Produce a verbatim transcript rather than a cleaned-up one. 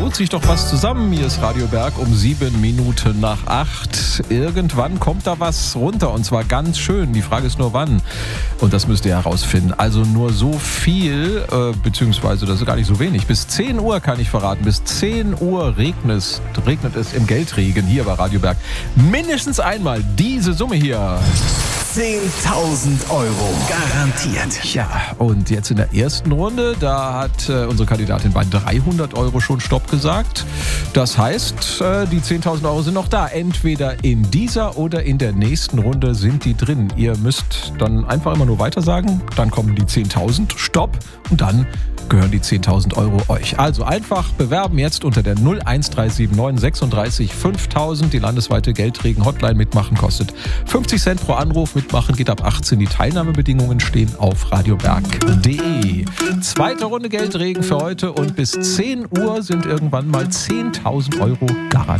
tut sich doch was zusammen. Hier ist Radio Berg um sieben Minuten nach acht. Irgendwann kommt da was runter und zwar ganz schön. Die Frage ist nur wann. Und das müsst ihr herausfinden. Also nur so viel, äh, beziehungsweise das ist gar nicht so wenig. Bis zehn Uhr kann ich verraten. Bis zehn Uhr regnet es, regnet es im Geldregen hier bei Radio Berg. Mindestens einmal diese Summe hier. zehntausend Euro garantiert. Ja, und jetzt in der ersten Runde, da hat äh, unsere Kandidatin bei dreihundert Euro schon Stopp gesagt. Das heißt, äh, die zehntausend Euro sind noch da. Entweder in dieser oder in der nächsten Runde sind die drin. Ihr müsst dann einfach immer nur weiter sagen, dann kommen die zehntausend, Stopp und dann gehören die zehntausend Euro euch. Also einfach bewerben jetzt unter der null eins drei sieben neun sechsunddreißig fünftausend. Die landesweite Geldregen-Hotline mitmachen kostet fünfzig Cent pro Anruf. Mitmachen geht ab achtzehn. Die Teilnahmebedingungen stehen auf radioberg punkt de. Zweite Runde Geldregen für heute und bis zehn Uhr sind irgendwann mal zehntausend Euro garantiert.